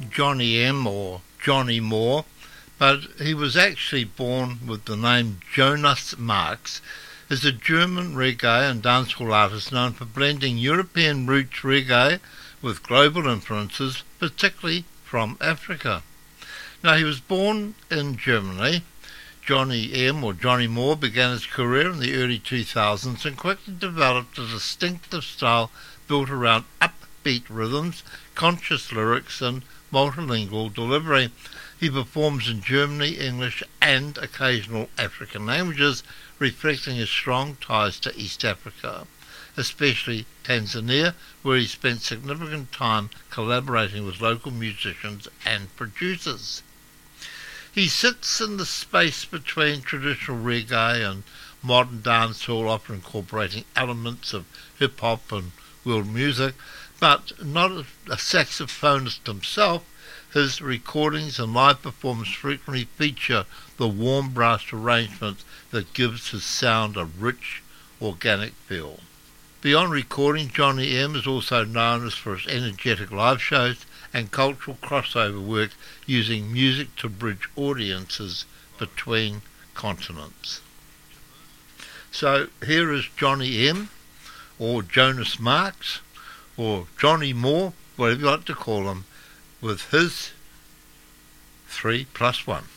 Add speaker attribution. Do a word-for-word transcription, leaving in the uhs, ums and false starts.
Speaker 1: Johnny M or Johnny Moore, but he was actually born with the name Jonas Marx, is a German reggae and dancehall artist known for blending European roots reggae with global influences, particularly from Africa. Now, he was born in Germany. Johnny M or Johnny Moore began his career in the early two thousands and quickly developed a distinctive style built around upbeat rhythms, conscious lyrics and multilingual delivery. He performs in Germany, English and occasional African languages, reflecting his strong ties to East Africa, especially Tanzania, where he spent significant time collaborating with local musicians and producers. He sits in the space between traditional reggae and modern dancehall, often incorporating elements of hip-hop and world music, but not a saxophonist himself. His recordings and live performances frequently feature the warm brass arrangements that gives his sound a rich, organic feel. Beyond recording, Johnny M is also known as for his energetic live shows and cultural crossover work using music to bridge audiences between continents. So here is Johnny M, or Jonas Marx, or Johnny Moore, whatever you like to call him, with his three plus one.